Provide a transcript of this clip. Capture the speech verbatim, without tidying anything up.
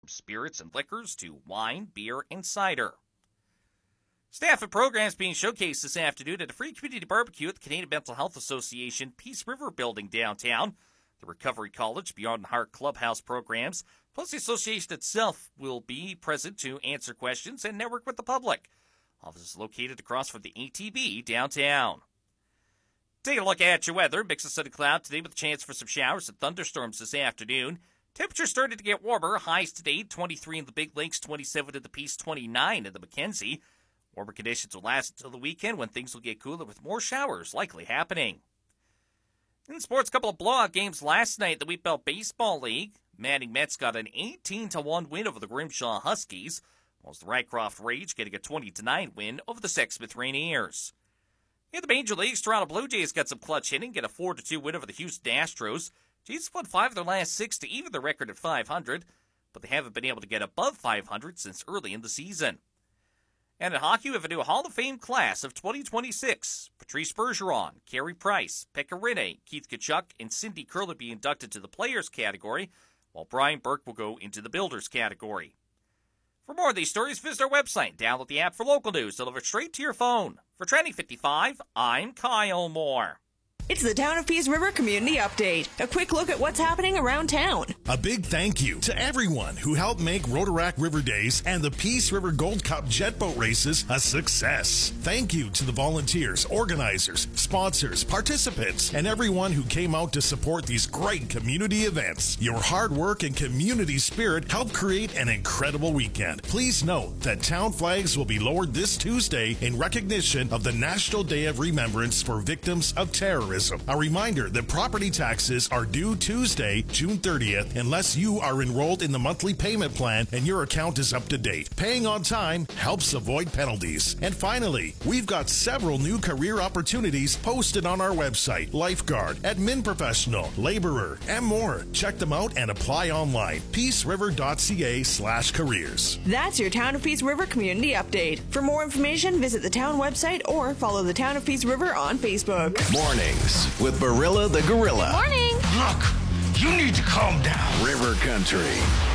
spirits and liquors to wine, beer, and cider. Staff and programs being showcased this afternoon at a free community barbecue at the Canadian Mental Health Association Peace River Building downtown. The Recovery College Beyond Heart Clubhouse programs, plus the association itself, will be present to answer questions and network with the public. Office is located across from the A T B downtown. Take a look at your weather. Mix of sunny cloud today with a chance for some showers and thunderstorms this afternoon. Temperature started to get warmer. Highs today, twenty-three in the Big Lakes, twenty-seven in the Peace, twenty-nine in the Mackenzie. Warmer conditions will last until the weekend when things will get cooler with more showers likely happening. In sports, a couple of blowout games last night in the Wheat Belt Baseball League. Manning Mets got an eighteen to one win over the Grimshaw Huskies, whilst the Rycroft Rage getting a twenty to nine win over the Sexsmith Rainiers. In the Major Leagues, Toronto Blue Jays got some clutch hitting, get a four to two win over the Houston Astros. Jays won five of their last six to even their record at five hundred, but they haven't been able to get above five hundred since early in the season. And in hockey, we have a new Hall of Fame class of twenty twenty-six. Patrice Bergeron, Carey Price, Pekka Rinne, Keith Tkachuk, and Cindy Kerr will be inducted to the Players category, while Brian Burke will go into the Builders category. For more of these stories, visit our website, download the app for local news, delivered straight to your phone. For Trending fifty-five, I'm Kyle Moore. It's the Town of Peace River Community Update. A quick look at what's happening around town. A big thank you to everyone who helped make Rotaract River Days and the Peace River Gold Cup jet boat races a success. Thank you to the volunteers, organizers, sponsors, participants, and everyone who came out to support these great community events. Your hard work and community spirit helped create an incredible weekend. Please note that town flags will be lowered this Tuesday in recognition of the National Day of Remembrance for Victims of Terrorism. A reminder that property taxes are due Tuesday, June thirtieth, unless you are enrolled in the monthly payment plan and your account is up to date. Paying on time helps avoid penalties. And finally, we've got several new career opportunities posted on our website: lifeguard, admin professional, laborer, and more. Check them out and apply online. peaceriver.ca slash careers. That's your Town of Peace River Community Update. For more information, visit the town website or follow the Town of Peace River on Facebook. Mornings with Barilla the Gorilla. Morning. Look, you need to calm down. River Country.